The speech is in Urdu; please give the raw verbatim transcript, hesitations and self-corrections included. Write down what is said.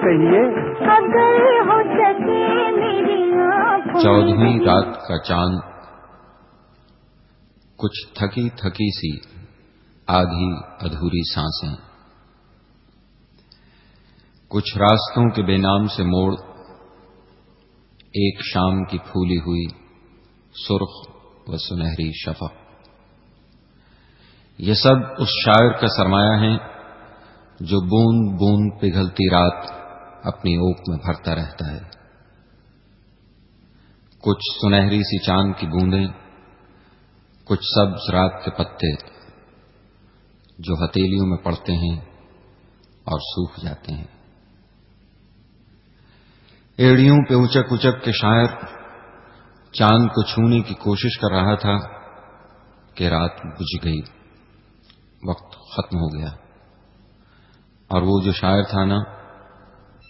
کہیے. اگر ہو سکے میری آنکھوں چودہویں رات کا چاند کچھ تھکی تھکی سی آدھی ادھوری سانسیں، کچھ راستوں کے بے نام سے موڑ، ایک شام کی پھولی ہوئی سرخ و سنہری شفق، یہ سب اس شاعر کا سرمایہ ہیں جو بوند بوند پگھلتی رات اپنی اوک میں بھرتا رہتا ہے. کچھ سنہری سی چاند کی بوندیں، کچھ سبز رات کے پتے جو ہتیلیوں میں پڑتے ہیں اور سوکھ جاتے ہیں. ایڑیوں پہ اچک اچک کے شاعر چاند کو چھونے کی کوشش کر رہا تھا کہ رات بجھ گئی، وقت ختم ہو گیا. اور وہ جو شاعر تھا نا